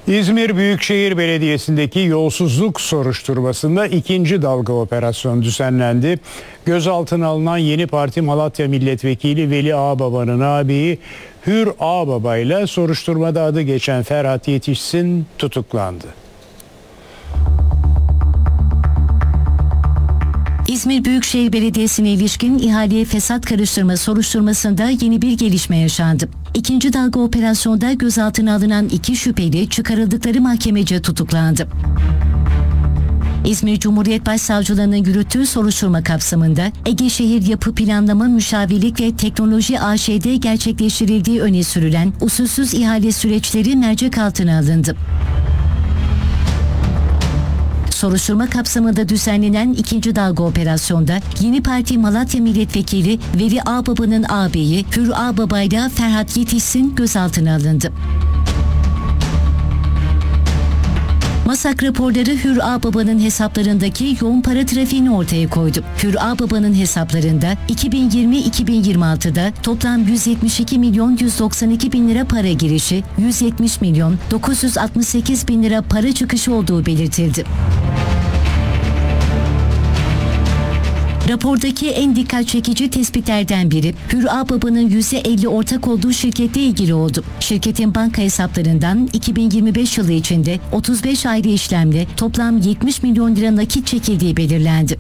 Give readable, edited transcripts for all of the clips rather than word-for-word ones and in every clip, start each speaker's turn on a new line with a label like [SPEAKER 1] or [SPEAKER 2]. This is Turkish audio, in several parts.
[SPEAKER 1] İzmir Büyükşehir Belediyesi'ndeki yolsuzluk soruşturmasında ikinci dalga operasyon düzenlendi. Gözaltına alınan Yeni Parti Malatya Milletvekili Veli Ağbaba'nın ağabeyi Hür Ağbaba ile soruşturmada adı geçen Ferhat Yetişsin tutuklandı.
[SPEAKER 2] İzmir Büyükşehir Belediyesi'ne ilişkin ihaleye fesat karıştırma soruşturmasında yeni bir gelişme yaşandı. İkinci dalga operasyonda gözaltına alınan iki şüpheli çıkarıldıkları mahkemece tutuklandı. İzmir Cumhuriyet Başsavcılığı'nın yürüttüğü soruşturma kapsamında Ege Şehir Yapı Planlama Müşavirlik ve Teknoloji AŞ'de gerçekleştirildiği öne sürülen usulsüz ihale süreçleri mercek altına alındı. Soruşturma kapsamında düzenlenen ikinci dalga operasyonda Yeni Parti Malatya Milletvekili Veli Ağbaba'nın ağabeyi Hür Ağbaba ile Ferhat Yetişsin gözaltına alındı. MASAK raporları Hür Ağbaba'nın hesaplarındaki yoğun para trafiğini ortaya koydu. Hür Ağbaba'nın hesaplarında 2020-2026'da toplam 172 milyon 192 bin lira para girişi, 170 milyon 968 bin lira para çıkışı olduğu belirtildi. Rapordaki en dikkat çekici tespitlerden biri Hür Ağbaba'nın %50 ortak olduğu şirketle ilgili oldu. Şirketin banka hesaplarından 2025 yılı içinde 35 ayrı işlemle toplam 70 milyon lira nakit çekildiği belirlendi.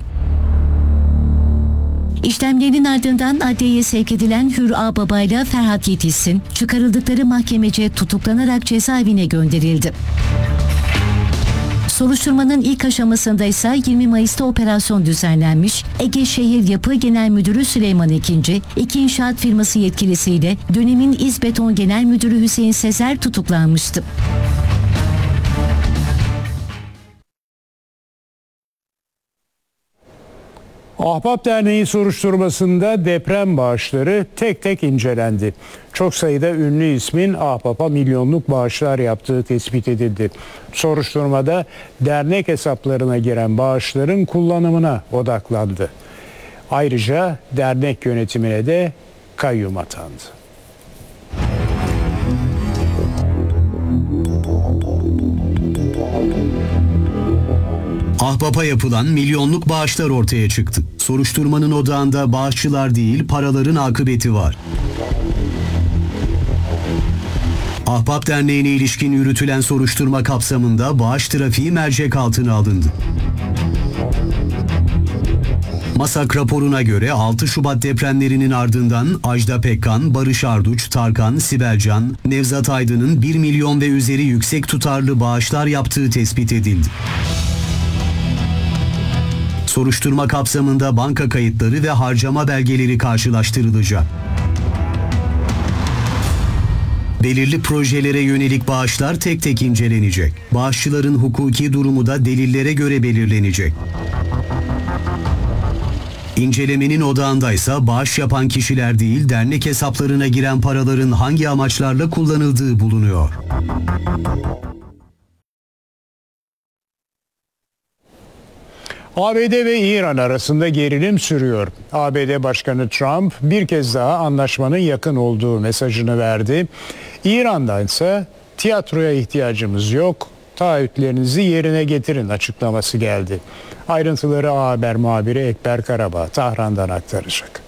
[SPEAKER 2] İşlemlerin ardından adliyeye sevk edilen Hür Ağbaba ile Ferhat Yetişsin çıkarıldıkları mahkemece tutuklanarak cezaevine gönderildi. Soruşturmanın ilk aşamasında ise 20 Mayıs'ta operasyon düzenlenmiş, Ege Şehir Yapı Genel Müdürü Süleyman Ekinci, iki inşaat firması yetkilisiyle dönemin İzbeton Genel Müdürü Hüseyin Sezer tutuklanmıştı.
[SPEAKER 1] Ahbap Derneği soruşturmasında deprem bağışları tek tek incelendi. Çok sayıda ünlü ismin Ahbap'a milyonluk bağışlar yaptığı tespit edildi. Soruşturmada dernek hesaplarına giren bağışların kullanımına odaklandı. Ayrıca dernek yönetimine de kayyum atandı.
[SPEAKER 3] Ahbap'a yapılan milyonluk bağışlar ortaya çıktı. Soruşturmanın odağında bağışçılar değil, paraların akıbeti var. Ahbap Derneği'ne ilişkin yürütülen soruşturma kapsamında bağış trafiği mercek altına alındı. MASAK raporuna göre 6 Şubat depremlerinin ardından Ajda Pekkan, Barış Arduç, Tarkan, Sibel Can, Nevzat Aydın'ın 1 milyon ve üzeri yüksek tutarlı bağışlar yaptığı tespit edildi. Soruşturma kapsamında banka kayıtları ve harcama belgeleri karşılaştırılacak. Belirli projelere yönelik bağışlar tek tek incelenecek. Bağışçıların hukuki durumu da delillere göre belirlenecek. İncelemenin odağındaysa bağış yapan kişiler değil, dernek hesaplarına giren paraların hangi amaçlarla kullanıldığı bulunuyor.
[SPEAKER 1] ABD ve İran arasında gerilim sürüyor. ABD Başkanı Trump bir kez daha anlaşmanın yakın olduğu mesajını verdi. İran'dan ise tiyatroya ihtiyacımız yok, taahhütlerinizi yerine getirin açıklaması geldi. Ayrıntıları A Haber muhabiri Ekber Karabağ Tahran'dan aktaracak.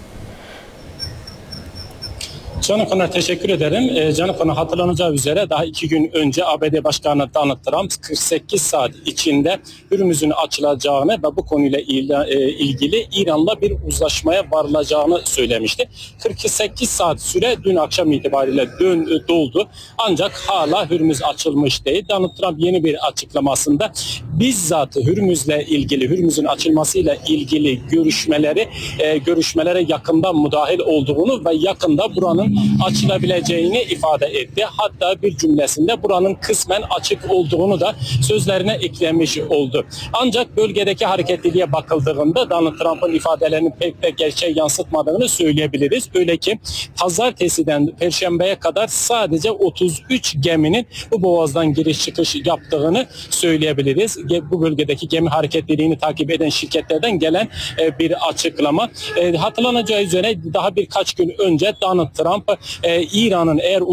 [SPEAKER 4] Canım Pınar, teşekkür ederim. Canım Pınar, hatırlanacağı üzere daha 2 gün önce ABD Başkanı Donald Trump 48 saat içinde Hürmüz'ün açılacağını ve bu konuyla ilgili İran'la bir uzlaşmaya varılacağını söylemişti. 48 saat süre dün akşam itibariyle doldu. Ancak hala Hürmüz açılmış değil. Donald Trump yeni bir açıklamasında bizzat Hürmüz'ün açılmasıyla ilgili görüşmelere yakından müdahil olduğunu ve yakında buranın açılabileceğini ifade etti. Hatta bir cümlesinde buranın kısmen açık olduğunu da sözlerine eklemiş oldu. Ancak bölgedeki hareketliliğe bakıldığında Donald Trump'ın ifadelerinin pek de gerçeği yansıtmadığını söyleyebiliriz. Öyle ki pazartesiden perşembeye kadar sadece 33 geminin bu boğazdan giriş çıkış yaptığını söyleyebiliriz. Bu bölgedeki gemi hareketliliğini takip eden şirketlerden gelen bir açıklama. Hatırlanacağı üzere daha birkaç gün önce Donald Trump İran'ın eğer